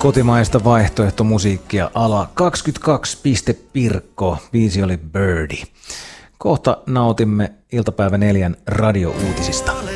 kotimaista vaihtoehtomusiikkia ala 22.Pirkko. Biisi oli Birdie. Kohta nautimme iltapäivä 4 radiouutisista.